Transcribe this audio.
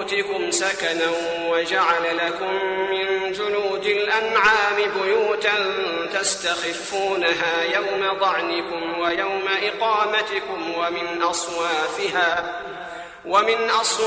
بيوتكم سكنا وجعل لكم من جلود الأنعام بيوتا تستخفونها يوم ضعنكم ويوم إقامتكم ومن أصوافها